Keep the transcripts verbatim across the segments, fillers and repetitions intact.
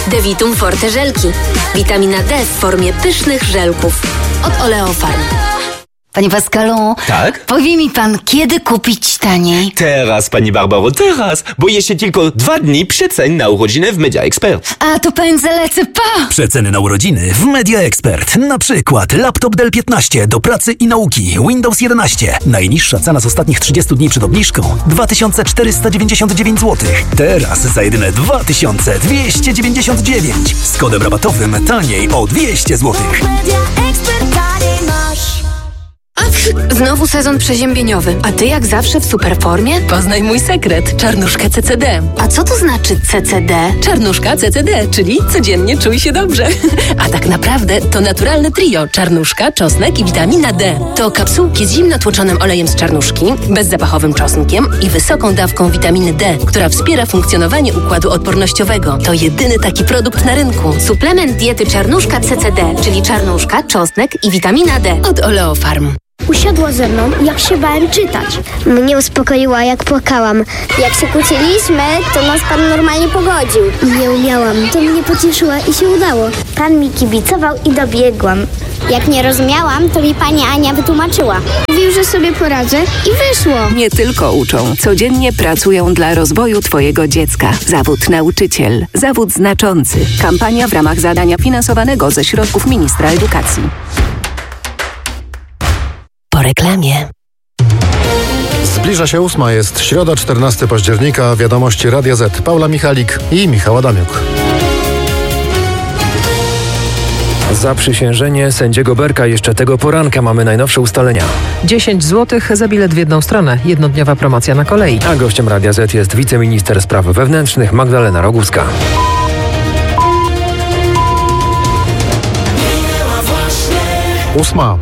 Devitum Forte żelki. Witamina D w formie pysznych żelków. Od Oleofarm. Panie Pascalu, tak? Powie mi pan, kiedy kupić taniej? Teraz, pani Barbaro, teraz, bo jeszcze tylko dwa dni przecen na urodziny w Media Expert. A, to pędzę, lecę, pa! Przeceny na urodziny w Media Expert. Na przykład laptop Dell piętnaście do pracy i nauki, Windows jedenaście. Najniższa cena z ostatnich trzydziestu dni przed obniżką dwa tysiące czterysta dziewięćdziesiąt dziewięć złotych. Teraz za jedyne dwa tysiące dwieście dziewięćdziesiąt dziewięć. Z kodem rabatowym taniej o dwieście złotych. Znowu sezon przeziębieniowy, a ty jak zawsze w superformie? Poznaj mój sekret, czarnuszkę C C D. A co to znaczy C C D? Czarnuszka C C D, czyli codziennie czuj się dobrze. A tak naprawdę to naturalne trio, czarnuszka, czosnek i witamina D. To kapsułki z zimno tłoczonym olejem z czarnuszki, bezzapachowym czosnkiem i wysoką dawką witaminy D, która wspiera funkcjonowanie układu odpornościowego. To jedyny taki produkt na rynku. Suplement diety czarnuszka C C D, czyli czarnuszka, czosnek i witamina D. Od Oleofarm. Usiadła ze mną, jak się bałem czytać. Mnie uspokoiła, jak płakałam. Jak się kłóciliśmy, to nas pan normalnie pogodził. Nie umiałam, to mnie pocieszyła i się udało. Pan mi kibicował i dobiegłam. Jak nie rozumiałam, to mi pani Ania wytłumaczyła. Mówił, że sobie poradzę i wyszło. Nie tylko uczą, codziennie pracują dla rozwoju twojego dziecka. Zawód nauczyciel. Zawód znaczący. Kampania w ramach zadania finansowanego ze środków ministra edukacji. Po reklamie. Zbliża się ósma, jest środa, czternastego października, wiadomości Radia Z. Paula Michalik i Michał Adamiuk. Zaprzysiężenie sędziego Berka. Jeszcze tego poranka mamy najnowsze ustalenia. dziesięć złotych za bilet w jedną stronę. Jednodniowa promocja na kolei. A gościem Radia Z jest wiceminister spraw wewnętrznych Magdalena Rogówska. Ósma.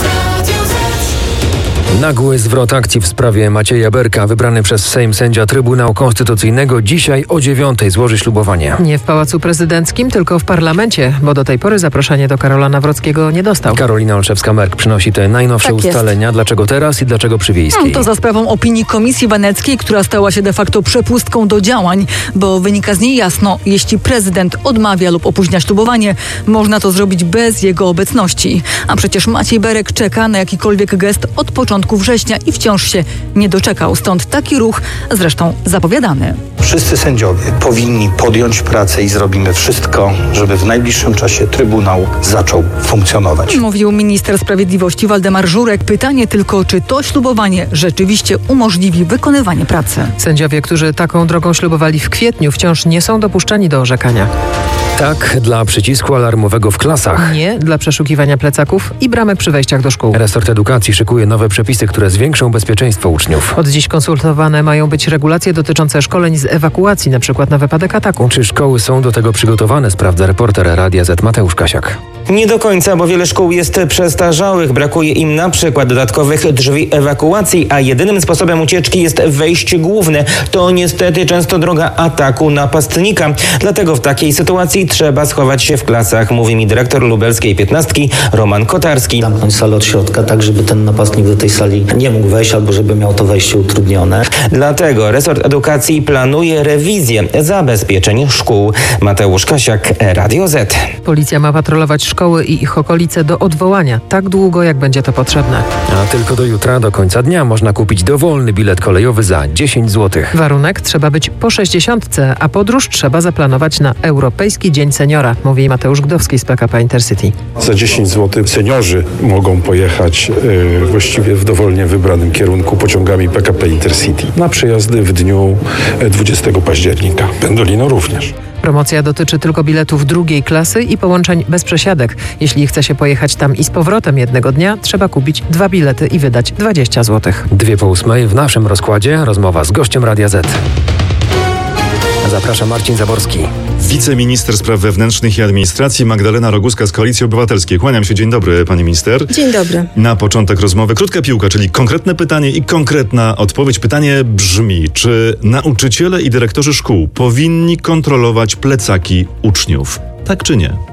Nagły zwrot akcji w sprawie Macieja Berka. Wybrany przez Sejm sędzia Trybunału Konstytucyjnego dzisiaj o dziewiątej złoży ślubowanie. Nie w Pałacu Prezydenckim, tylko w parlamencie, bo do tej pory zaproszenie do Karola Nawrockiego nie dostał. Karolina Olszewska-Merk przynosi te najnowsze tak ustalenia. Jest. Dlaczego teraz i dlaczego przy Wiejskiej? To za sprawą opinii Komisji Weneckiej, która stała się de facto przepustką do działań, bo wynika z niej jasno, jeśli prezydent odmawia lub opóźnia ślubowanie, można to zrobić bez jego obecności. A przecież Maciej Berek czeka na jakikolwiek gest od początku września i wciąż się nie doczekał. Stąd taki ruch, zresztą zapowiadany. Wszyscy sędziowie powinni podjąć pracę i zrobimy wszystko, żeby w najbliższym czasie Trybunał zaczął funkcjonować. Mówił minister sprawiedliwości Waldemar Żurek. Pytanie tylko, czy to ślubowanie rzeczywiście umożliwi wykonywanie pracy. Sędziowie, którzy taką drogą ślubowali w kwietniu, wciąż nie są dopuszczani do orzekania. Tak, dla przycisku alarmowego w klasach. Nie, dla przeszukiwania plecaków i bramek przy wejściach do szkół. Resort Edukacji szykuje nowe przepisy, które zwiększą bezpieczeństwo uczniów. Od dziś konsultowane mają być regulacje dotyczące szkoleń z ewakuacji, na przykład na wypadek ataku. Czy szkoły są do tego przygotowane? Sprawdza reporter Radia Z Mateusz Kasiak. Nie do końca, bo wiele szkół jest przestarzałych. Brakuje im na przykład dodatkowych drzwi ewakuacji, a jedynym sposobem ucieczki jest wejście główne. To niestety często droga ataku napastnika. Dlatego w takiej sytuacji trzeba schować się w klasach, mówi mi dyrektor lubelskiej piętnastki Roman Kotarski. Zamknąć salę od środka, tak żeby ten napastnik do tej sali nie mógł wejść albo żeby miał to wejście utrudnione. Dlatego resort edukacji planuje rewizję zabezpieczeń szkół. Mateusz Kasiak, Radio Z. Policja ma patrolować szkoły i ich okolice do odwołania, tak długo jak będzie to potrzebne. A tylko do jutra, do końca dnia można kupić dowolny bilet kolejowy za dziesięć złotych. Warunek, trzeba być po sześćdziesiątce, a podróż trzeba zaplanować na Europejski Dzień Seniora, mówi Mateusz Gdowski z P K P Intercity. Za dziesięć złotych seniorzy mogą pojechać yy, właściwie w dowolnie wybranym kierunku pociągami P K P Intercity na przejazdy w dniu dwudziestego października. Pendolino również. Promocja dotyczy tylko biletów drugiej klasy i połączeń bez przesiadek. Jeśli chce się pojechać tam i z powrotem jednego dnia, trzeba kupić dwa bilety i wydać dwadzieścia złotych. Dwie po ósmej w naszym rozkładzie rozmowa z gościem Radia Z. Zaprasza Marcin Zaborski. Wiceminister Spraw Wewnętrznych i Administracji Magdalena Rogówska z Koalicji Obywatelskiej. Kłaniam się. Dzień dobry, pani minister. Dzień dobry. Na początek rozmowy krótka piłka, czyli konkretne pytanie i konkretna odpowiedź. Pytanie brzmi, czy nauczyciele i dyrektorzy szkół powinni kontrolować plecaki uczniów? Tak czy nie?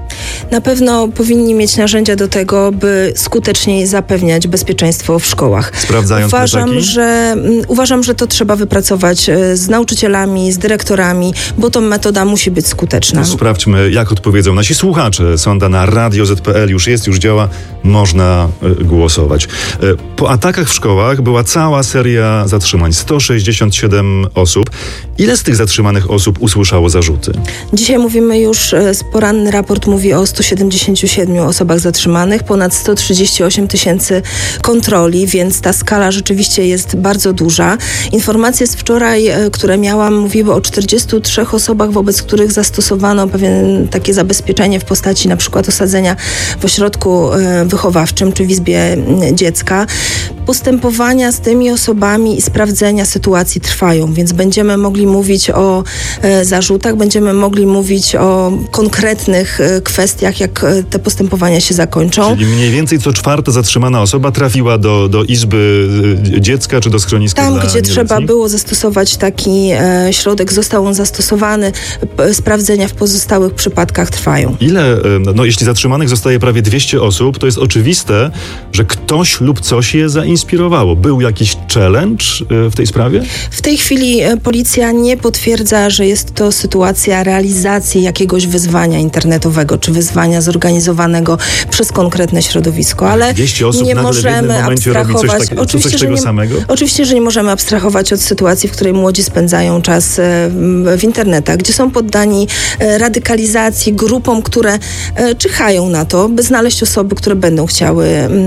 Na pewno powinni mieć narzędzia do tego, by skuteczniej zapewniać bezpieczeństwo w szkołach. Sprawdzając uważam, plecaki? że Uważam, że to trzeba wypracować z nauczycielami, z dyrektorami, bo to metoda musi być skuteczna. No, sprawdźmy, jak odpowiedzą nasi słuchacze. Sonda na radio zet pe el już jest, już działa. Można y, głosować. Y, po atakach w szkołach była cała seria zatrzymań. sto sześćdziesiąt siedem osób. Ile z tych zatrzymanych osób usłyszało zarzuty? Dzisiaj mówimy już, poranny raport mówi o sto siedemdziesięciu siedmiu osobach zatrzymanych, ponad sto trzydzieści osiem tysięcy kontroli, więc ta skala rzeczywiście jest bardzo duża. Informacje z wczoraj, które miałam, mówiły o czterdziestu trzech osobach, wobec których zastosowano pewien takie zabezpieczenie w postaci na przykład osadzenia w ośrodku wychowawczym czy w izbie dziecka. Postępowania z tymi osobami i sprawdzenia sytuacji trwają, więc będziemy mogli mówić o e, zarzutach, będziemy mogli mówić o konkretnych e, kwestiach, jak e, te postępowania się zakończą. Czyli mniej więcej co czwarta zatrzymana osoba trafiła do, do izby e, dziecka czy do schroniska Tam, dla gdzie nieletnich? trzeba było zastosować taki e, środek, został on zastosowany. P- sprawdzenia w pozostałych przypadkach trwają. Ile, no jeśli zatrzymanych zostaje prawie dwieście osób, to jest oczywiste, że ktoś lub coś je zainspirowało. Był jakiś challenge w tej sprawie? W tej chwili policja nie potwierdza, że jest to sytuacja realizacji jakiegoś wyzwania internetowego, czy wyzwania zorganizowanego przez konkretne środowisko, ale dwieście osób nie nagle możemy w jednym momencie robi coś, abstrahować. tak, Oczywiście, coś że tego nie, samego? Oczywiście, że nie możemy abstrahować od sytuacji, w której młodzi spędzają czas w internetach, gdzie są poddani radykalizacji, grupom, które czyhają na to, by znaleźć osoby, które będą chciały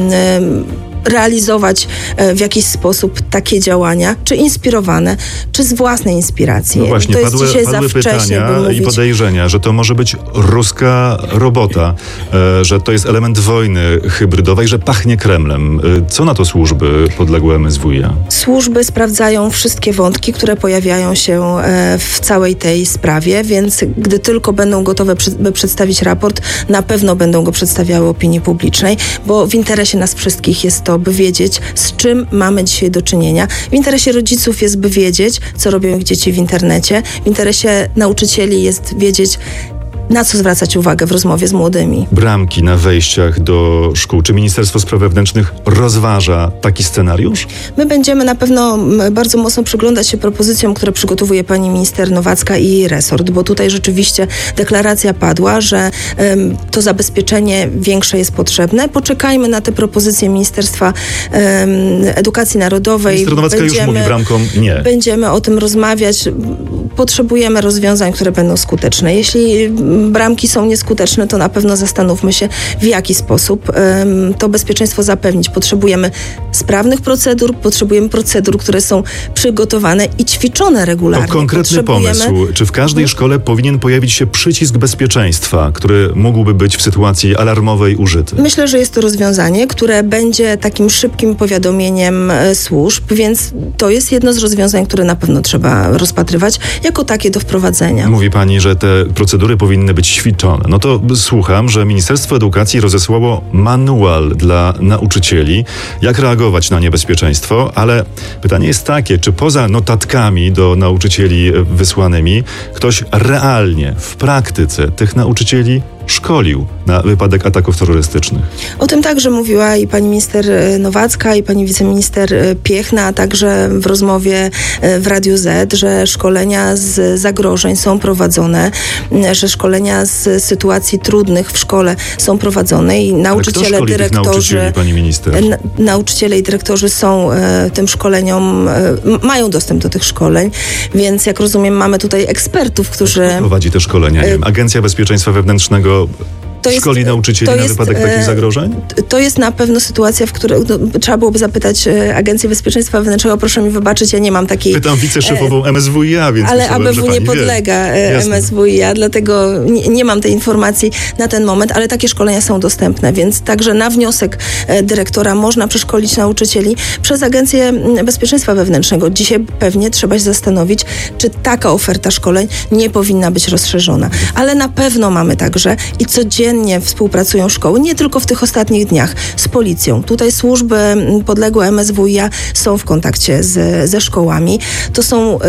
realizować w jakiś sposób takie działania, czy inspirowane, czy z własnej inspiracji. No właśnie, to jest padły, dzisiaj padły za wcześnie, by pytania mówić. i podejrzenia, że to może być ruska robota, e, że to jest element wojny hybrydowej, że pachnie Kremlem. E, co na to służby podległe em es wu i a? Służby sprawdzają wszystkie wątki, które pojawiają się e, w całej tej sprawie, więc gdy tylko będą gotowe, przy, by przedstawić raport, na pewno będą go przedstawiały opinii publicznej, bo w interesie nas wszystkich jest to, by wiedzieć, z czym mamy dzisiaj do czynienia. W interesie rodziców jest, by wiedzieć, co robią ich dzieci w internecie. W interesie nauczycieli jest wiedzieć, na co zwracać uwagę w rozmowie z młodymi. Bramki na wejściach do szkół. Czy Ministerstwo Spraw Wewnętrznych rozważa taki scenariusz? My będziemy na pewno bardzo mocno przyglądać się propozycjom, które przygotowuje pani minister Nowacka i jej resort, bo tutaj rzeczywiście deklaracja padła, że um, to zabezpieczenie większe jest potrzebne. Poczekajmy na te propozycje Ministerstwa um, Edukacji Narodowej. Minister Nowacka będziemy, już mówi bramkom nie. Będziemy o tym rozmawiać. Potrzebujemy rozwiązań, które będą skuteczne. Jeśli bramki są nieskuteczne, to na pewno zastanówmy się, w jaki sposób um, to bezpieczeństwo zapewnić. Potrzebujemy sprawnych procedur, potrzebujemy procedur, które są przygotowane i ćwiczone regularnie. To konkretny pomysł. Czy w każdej szkole powinien pojawić się przycisk bezpieczeństwa, który mógłby być w sytuacji alarmowej użyty? Myślę, że jest to rozwiązanie, które będzie takim szybkim powiadomieniem służb, więc to jest jedno z rozwiązań, które na pewno trzeba rozpatrywać jako takie do wprowadzenia. Mówi pani, że te procedury powinny być ćwiczone. No to słucham, że Ministerstwo Edukacji rozesłało manual dla nauczycieli, jak reagować na niebezpieczeństwo, ale pytanie jest takie, czy poza notatkami do nauczycieli wysłanymi ktoś realnie, w praktyce tych nauczycieli szkolił na wypadek ataków terrorystycznych? O tym także mówiła i pani minister Nowacka, i pani wiceminister Piechna, a także w rozmowie w Radiu Z, że szkolenia z zagrożeń są prowadzone, że szkolenia z sytuacji trudnych w szkole są prowadzone i nauczyciele, dyrektorzy, pani minister? Na, nauczyciele i dyrektorzy są e, tym szkoleniom, e, mają dostęp do tych szkoleń, więc jak rozumiem, mamy tutaj ekspertów, którzy... Kto prowadzi te szkolenia? Nie wiem, Agencja Bezpieczeństwa Wewnętrznego To szkoli jest, nauczycieli to na jest, wypadek takich zagrożeń? To jest na pewno sytuacja, w której no, trzeba byłoby zapytać Agencję Bezpieczeństwa Wewnętrznego. Proszę mi wybaczyć, ja nie mam takiej... Pytam wiceszefową em es wu i a, więc ale myślałem, A B W nie podlega em es wu i a, dlatego nie, nie mam tej informacji na ten moment, ale takie szkolenia są dostępne, więc także na wniosek dyrektora można przeszkolić nauczycieli przez Agencję Bezpieczeństwa Wewnętrznego. Dzisiaj pewnie trzeba się zastanowić, czy taka oferta szkoleń nie powinna być rozszerzona. Ale na pewno mamy także i codziennie współpracują szkoły, nie tylko w tych ostatnich dniach, z policją. Tutaj służby podległe em es wu i a są w kontakcie z, ze szkołami. To są y,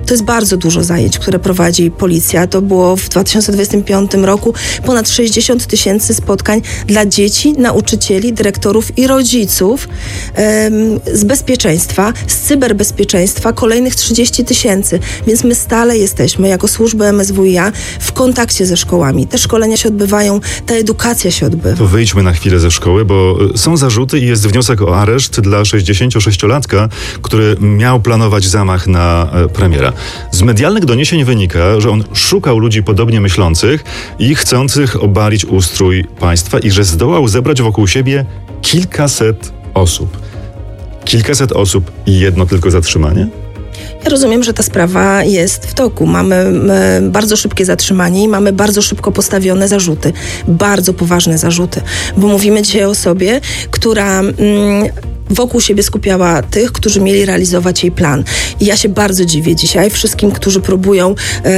To jest bardzo dużo zajęć, które prowadzi policja. To było w dwa tysiące dwudziestym piątym roku ponad sześćdziesiąt tysięcy spotkań dla dzieci, nauczycieli, dyrektorów i rodziców em, z bezpieczeństwa, z cyberbezpieczeństwa kolejnych trzydzieści tysięcy. Więc my stale jesteśmy jako służby M S W i A w kontakcie ze szkołami. Te szkolenia się odbywają, ta edukacja się odbywa. To wyjdźmy na chwilę ze szkoły, bo są zarzuty i jest wniosek o areszt dla sześćdziesięciosześciolatka, który miał planować zamach na e, premiera. Z medialnych doniesień wynika, że on szukał ludzi podobnie myślących i chcących obalić ustrój państwa i że zdołał zebrać wokół siebie kilkaset osób. Kilkaset osób i jedno tylko zatrzymanie? Ja rozumiem, że ta sprawa jest w toku. Mamy e, bardzo szybkie zatrzymanie i mamy bardzo szybko postawione zarzuty. Bardzo poważne zarzuty. Bo mówimy dzisiaj o osobie, która... Mm, wokół siebie skupiała tych, którzy mieli realizować jej plan. I ja się bardzo dziwię dzisiaj wszystkim, którzy próbują um,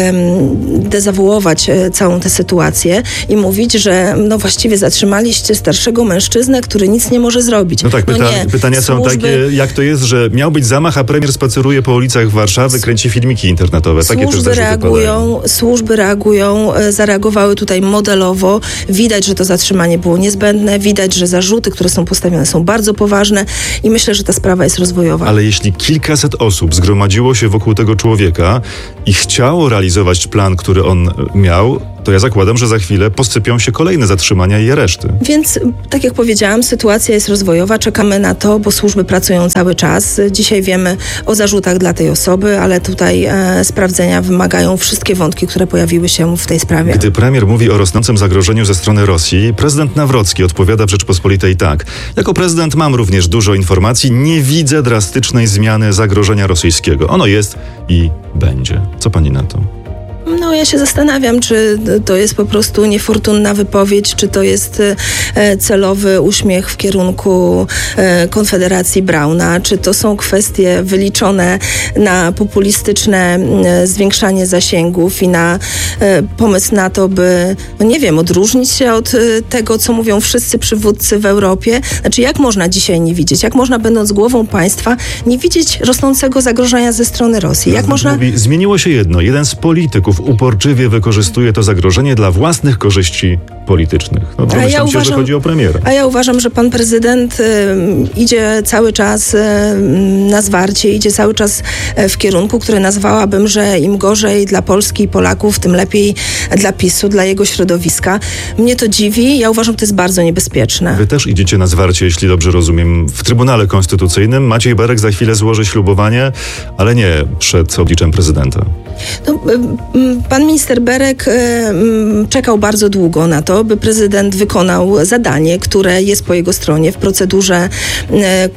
dezawuować e, całą tę sytuację i mówić, że no właściwie zatrzymaliście starszego mężczyznę, który nic nie może zrobić. No tak, no pyta- nie. pytania Służby... są takie, jak to jest, że miał być zamach, a premier spaceruje po ulicach Warszawy, kręci filmiki internetowe. Takie Służby też reagują, padają. służby reagują, e, zareagowały tutaj modelowo. Widać, że to zatrzymanie było niezbędne, widać, że zarzuty, które są postawione, są bardzo poważne i myślę, że ta sprawa jest rozwojowa. Ale jeśli kilkaset osób zgromadziło się wokół tego człowieka i chciało realizować plan, który on miał, to ja zakładam, że za chwilę posypią się kolejne zatrzymania i areszty. Więc, tak jak powiedziałam, sytuacja jest rozwojowa, czekamy na to, bo służby pracują cały czas. Dzisiaj wiemy o zarzutach dla tej osoby, ale tutaj e, sprawdzenia wymagają wszystkie wątki, które pojawiły się w tej sprawie. Gdy premier mówi o rosnącym zagrożeniu ze strony Rosji, prezydent Nawrocki odpowiada w Rzeczpospolitej tak. Jako prezydent mam również dużo informacji, nie widzę drastycznej zmiany zagrożenia rosyjskiego. Ono jest i będzie. Co pani na to? No ja się zastanawiam, czy to jest po prostu niefortunna wypowiedź, czy to jest e, celowy uśmiech w kierunku e, Konfederacji Brauna, czy to są kwestie wyliczone na populistyczne e, zwiększanie zasięgów i na e, pomysł na to, by, no nie wiem, odróżnić się od e, tego, co mówią wszyscy przywódcy w Europie. Znaczy, jak można dzisiaj nie widzieć? Jak można, będąc głową państwa, nie widzieć rosnącego zagrożenia ze strony Rosji? Jak można... Mówi, zmieniło się jedno. Jeden z polityków uporczywie wykorzystuje to zagrożenie dla własnych korzyści politycznych. No, a ja się, uważam, że chodzi o premiera. A ja uważam, że pan prezydent y, idzie cały czas y, na zwarcie, idzie cały czas y, w kierunku, który nazwałabym, że im gorzej dla Polski i Polaków, tym lepiej dla PiSu, dla jego środowiska. Mnie to dziwi. Ja uważam, że to jest bardzo niebezpieczne. Wy też idziecie na zwarcie, jeśli dobrze rozumiem, w Trybunale Konstytucyjnym. Maciej Berek za chwilę złoży ślubowanie, ale nie przed obliczem prezydenta. No, pan minister Berek y, czekał bardzo długo na to, by prezydent wykonał zadanie, które jest po jego stronie w procedurze, y,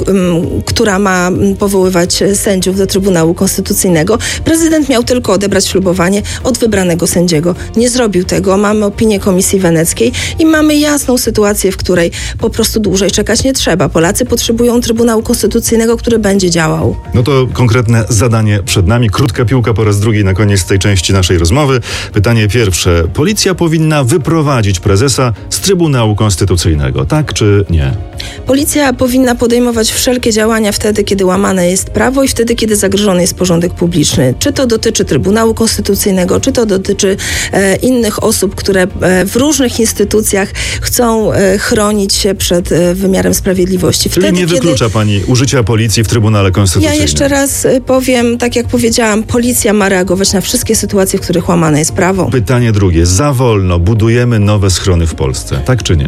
y, która ma powoływać sędziów do Trybunału Konstytucyjnego. Prezydent miał tylko odebrać ślubowanie od wybranego sędziego. Nie zrobił tego. Mamy opinię Komisji Weneckiej i mamy jasną sytuację, w której po prostu dłużej czekać nie trzeba. Polacy potrzebują Trybunału Konstytucyjnego, który będzie działał. No to konkretne zadanie przed nami. Krótka piłka po raz drugi na koniec tej części naszej rozmowy. Pytanie pierwsze. Policja powinna wyprowadzić prezesa z Trybunału Konstytucyjnego, tak czy nie? Policja powinna podejmować wszelkie działania wtedy, kiedy łamane jest prawo i wtedy, kiedy zagrożony jest porządek publiczny. Czy to dotyczy Trybunału Konstytucyjnego, czy to dotyczy e, innych osób, które e, w różnych instytucjach chcą e, chronić się przed e, wymiarem sprawiedliwości. Czyli Wtedy, nie wyklucza kiedy... pani użycia policji w Trybunale Konstytucyjnym? Ja jeszcze raz powiem, tak jak powiedziałam, policja ma reagować na wszystkie sytuacje, w których łamane jest prawo. Pytanie drugie. Za wolno budujemy nowe schrony w Polsce, tak czy nie?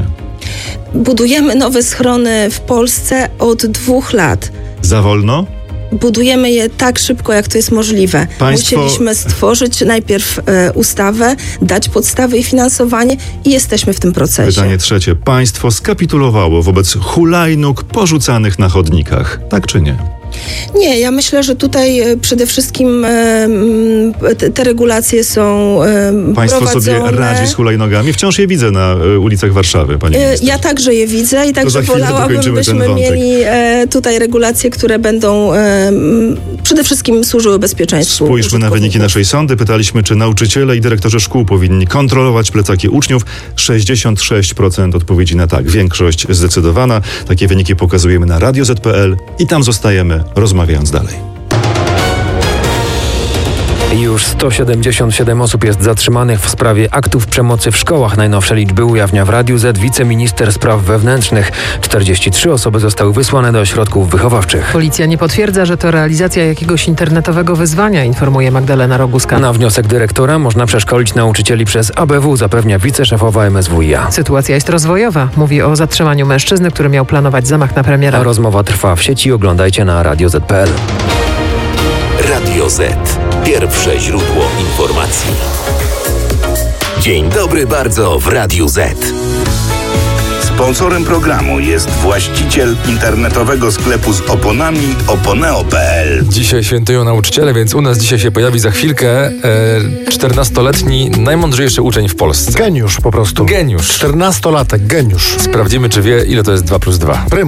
Budujemy nowe schrony w Polsce od dwóch lat. Za wolno? Budujemy je tak szybko, jak to jest możliwe. Państwo... Musieliśmy stworzyć najpierw e, ustawę, dać podstawy i finansowanie i jesteśmy w tym procesie. Pytanie trzecie. Państwo skapitulowało wobec hulajnóg porzucanych na chodnikach, tak czy nie? Nie, ja myślę, że tutaj przede wszystkim e, te, te regulacje są e, Państwo prowadzone. sobie radzi z hulajnogami? Wciąż je widzę na e, ulicach Warszawy, pani minister. Ja także je widzę i także wolałabym, byśmy mieli e, tutaj regulacje, które będą e, przede wszystkim służyły bezpieczeństwu. Spójrzmy na wyniki naszej sondy. Pytaliśmy, czy nauczyciele i dyrektorzy szkół powinni kontrolować plecaki uczniów. sześćdziesiąt sześć procent odpowiedzi na tak. Większość zdecydowana. Takie wyniki pokazujemy na radio zet kropka pe el i tam zostajemy, rozmawiając dalej. Już sto siedemdziesiąt siedem osób jest zatrzymanych w sprawie aktów przemocy w szkołach. Najnowsze liczby ujawnia w Radiu Z wiceminister spraw wewnętrznych. czterdzieści trzy osoby zostały wysłane do ośrodków wychowawczych. Policja nie potwierdza, że to realizacja jakiegoś internetowego wyzwania, informuje Magdalena Roguska. Na wniosek dyrektora można przeszkolić nauczycieli przez A B W, zapewnia wiceszefowa M S W i A. Sytuacja jest rozwojowa. Mówi o zatrzymaniu mężczyzny, który miał planować zamach na premiera. A rozmowa trwa w sieci. Oglądajcie na radio zet kropka pe el. Radio Z. Pierwsze źródło informacji. Dzień dobry bardzo w Radiu Z. Sponsorem programu jest właściciel internetowego sklepu z oponami oponeo kropka pe el. Dzisiaj świętują nauczyciele, więc u nas dzisiaj się pojawi za chwilkę e, czternastoletni najmądrzejszy uczeń w Polsce. Geniusz po prostu. Geniusz. czternastolatek, geniusz. Sprawdzimy, czy wie, ile to jest dwa plus dwa.